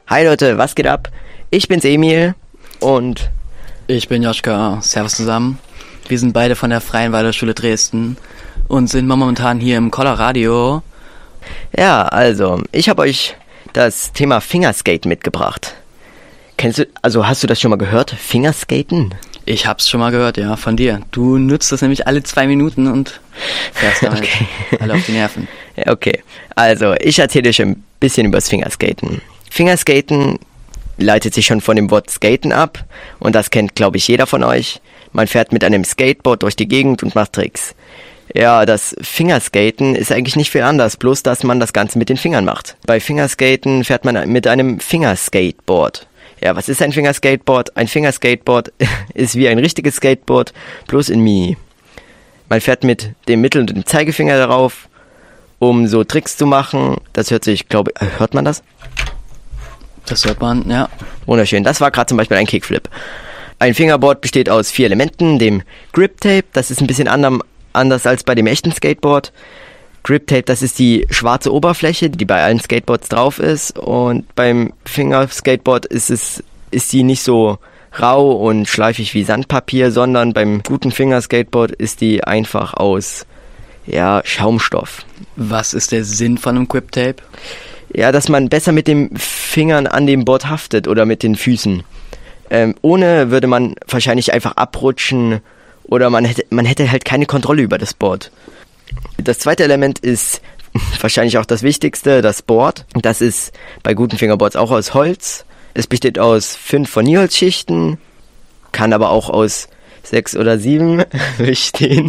Hi Leute, was geht ab? Ich bin's Emil und ich bin Joschka. Servus zusammen. Wir sind beide von der Freien Waldorfschule Dresden und sind momentan hier im Colorado. Ja, also, ich habe euch das Thema Fingerskaten mitgebracht. Hast du das schon mal gehört? Fingerskaten? Ich hab's schon mal gehört, ja, von dir. Du nutzt das nämlich alle 2 Minuten und fährst damit alle auf die Nerven. Ja, okay. Also, ich erzähle euch ein bisschen über das Fingerskaten. Fingerskaten leitet sich schon von dem Wort Skaten ab und das kennt, glaube ich, jeder von euch. Man fährt mit einem Skateboard durch die Gegend und macht Tricks. Ja, das Fingerskaten ist eigentlich nicht viel anders, bloß dass man das Ganze mit den Fingern macht. Bei Fingerskaten fährt man mit einem Fingerskateboard. Ja, was ist ein Fingerskateboard? Ein Fingerskateboard ist wie ein richtiges Skateboard, bloß in Mini. Man fährt mit dem Mittel- und dem Zeigefinger darauf, um so Tricks zu machen. Das hört sich, hört man das? Das hört man, ja. Wunderschön. Das war gerade zum Beispiel ein Kickflip. Ein Fingerboard besteht aus 4 Elementen, dem Grip Tape, das ist ein bisschen anders als bei dem echten Skateboard. Grip Tape, das ist die schwarze Oberfläche, die bei allen Skateboards drauf ist, und beim Fingerskateboard ist die nicht so rau und schleifig wie Sandpapier, sondern beim guten Fingerskateboard ist die einfach aus Schaumstoff. Was ist der Sinn von einem Grip Tape? Ja, dass man besser mit den Fingern an dem Board haftet oder mit den Füßen. Ohne würde man wahrscheinlich einfach abrutschen oder man hätte halt keine Kontrolle über das Board. Das zweite Element ist wahrscheinlich auch das Wichtigste, das Board. Das ist bei guten Fingerboards auch aus Holz. Es besteht aus 5 Furnierholzschichten, kann aber auch aus 6 oder 7 bestehen.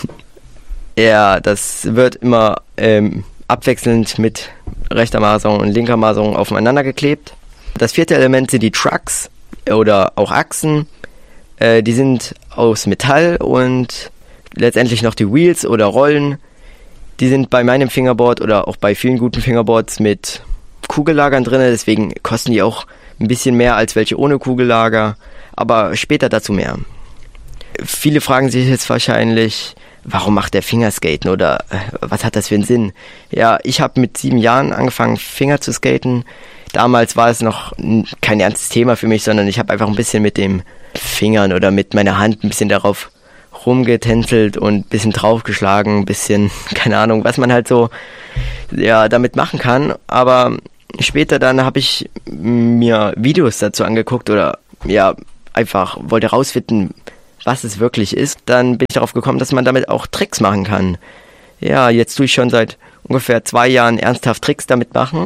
Ja, das wird immer abwechselnd mit rechter Maserung und linker Maserung aufeinander geklebt. Das vierte Element sind die Trucks oder auch Achsen. Die sind aus Metall, und letztendlich noch die Wheels oder Rollen. Die sind bei meinem Fingerboard oder auch bei vielen guten Fingerboards mit Kugellagern drin, deswegen kosten die auch ein bisschen mehr als welche ohne Kugellager, aber später dazu mehr. Viele fragen sich jetzt wahrscheinlich, warum macht der Fingerskaten oder was hat das für einen Sinn? Ja, ich habe mit 7 Jahren angefangen, Finger zu skaten. Damals war es noch kein ernstes Thema für mich, sondern ich habe einfach ein bisschen mit den Fingern oder mit meiner Hand ein bisschen darauf rumgetänzelt und ein bisschen draufgeschlagen, ein bisschen, keine Ahnung, was man halt so damit machen kann. Aber später dann habe ich mir Videos dazu angeguckt oder einfach wollte rausfinden, was es wirklich ist. Dann bin ich darauf gekommen, dass man damit auch Tricks machen kann. Ja, jetzt tue ich schon seit ungefähr 2 Jahren ernsthaft Tricks damit machen.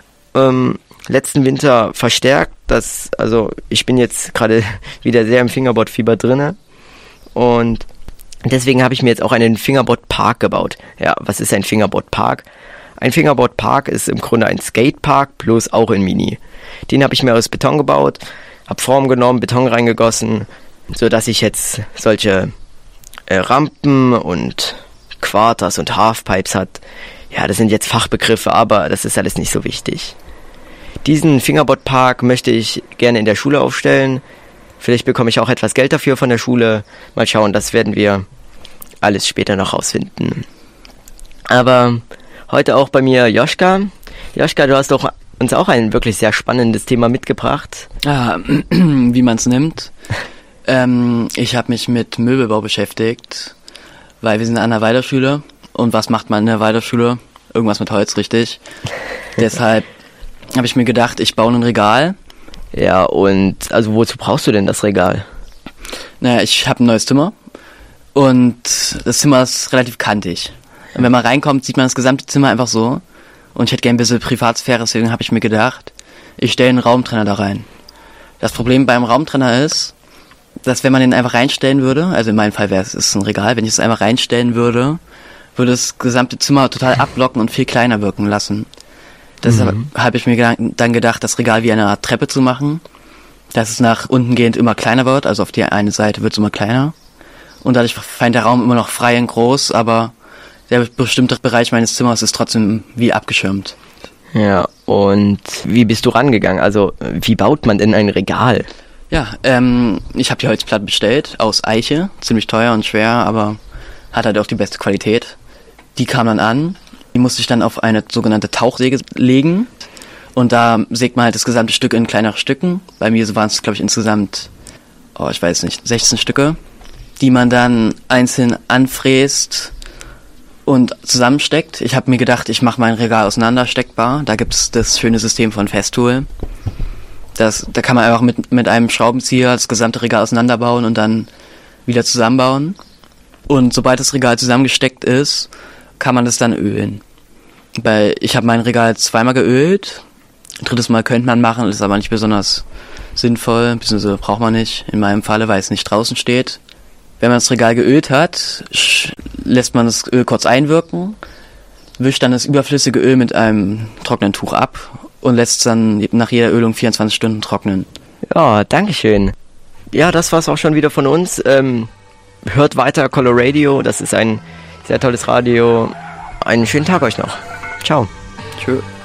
Letzten Winter verstärkt. Ich bin jetzt gerade wieder sehr im Fingerboard-Fieber drinne. Und deswegen habe ich mir jetzt auch einen Fingerboard-Park gebaut. Ja, was ist ein Fingerboard-Park? Ein Fingerboard-Park ist im Grunde ein Skatepark, bloß auch in Mini. Den habe ich mir aus Beton gebaut, habe Form genommen, Beton reingegossen, sodass ich jetzt solche Rampen und Quarters und Halfpipes hat. Ja, das sind jetzt Fachbegriffe, aber das ist alles nicht so wichtig. Diesen Fingerboard-Park möchte ich gerne in der Schule aufstellen. Vielleicht bekomme ich auch etwas Geld dafür von der Schule. Mal schauen, das werden wir alles später noch rausfinden. Aber heute auch bei mir Joschka. Joschka, du hast doch uns auch ein wirklich sehr spannendes Thema mitgebracht. Ja, wie man es nimmt. Ich habe mich mit Möbelbau beschäftigt, weil wir sind an der Waldorfschule. Und was macht man in der Waldorfschule? Irgendwas mit Holz, richtig. Deshalb habe ich mir gedacht, ich baue ein Regal. Ja, und also wozu brauchst du denn das Regal? Naja, ich habe ein neues Zimmer und das Zimmer ist relativ kantig. Und wenn man reinkommt, sieht man das gesamte Zimmer einfach so. Und ich hätte gerne ein bisschen Privatsphäre, deswegen habe ich mir gedacht, ich stelle einen Raumtrenner da rein. Das Problem beim Raumtrenner ist, dass wenn man den einfach reinstellen würde, also in meinem Fall wäre es ein Regal, wenn ich es einfach reinstellen würde, würde das gesamte Zimmer total abblocken und viel kleiner wirken lassen. Deshalb habe ich mir dann gedacht, das Regal wie eine Art Treppe zu machen, dass es nach unten gehend immer kleiner wird, also auf die eine Seite wird es immer kleiner. Und dadurch scheint der Raum immer noch frei und groß, aber der bestimmte Bereich meines Zimmers ist trotzdem wie abgeschirmt. Ja, und wie bist du rangegangen? Also, wie baut man denn ein Regal? Ja, ich habe die Holzplatte bestellt aus Eiche, ziemlich teuer und schwer, aber hat halt auch die beste Qualität. Die kam dann an, die musste ich dann auf eine sogenannte Tauchsäge legen Und da sägt man halt das gesamte Stück in kleinere Stücken. Bei mir waren es, glaube ich, insgesamt, 16 Stücke, die man dann einzeln anfräst und zusammensteckt. Ich habe mir gedacht, ich mache mein Regal auseinandersteckbar. Da gibt's das schöne System von Festool. Da kann man einfach mit einem Schraubenzieher das gesamte Regal auseinanderbauen und dann wieder zusammenbauen. Und sobald das Regal zusammengesteckt ist, kann man das dann ölen. Weil ich habe mein Regal 2-mal geölt. Ein 3. Mal könnte man machen, ist aber nicht besonders sinnvoll, beziehungsweise braucht man nicht, in meinem Falle, weil es nicht draußen steht. Wenn man das Regal geölt hat, lässt man das Öl kurz einwirken, wischt dann das überflüssige Öl mit einem trockenen Tuch ab und lässt es dann nach jeder Ölung 24 Stunden trocknen. Ja, dankeschön. Ja, das war's auch schon wieder von uns. Hört weiter Coloradio, das ist ein sehr tolles Radio. Einen schönen Tag euch noch. Ciao. Tschö.